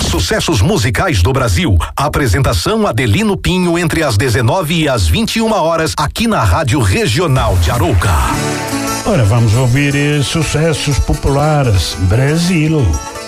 sucessos musicais do Brasil. Apresentação Adelino Pinho entre as 19 e as 21 horas aqui na Rádio Regional de Arouca. Ora, vamos ouvir sucessos populares. Brasil.